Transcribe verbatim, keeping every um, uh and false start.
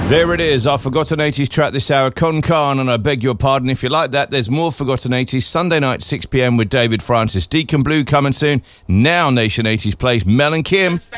There it is, our Forgotten eighties track this hour, Con Khan, and I beg your pardon if you like that. There's more Forgotten eighties, Sunday night, six p m with David Francis. Deacon Blue coming soon. Now Nation eighties plays Mel and Kim.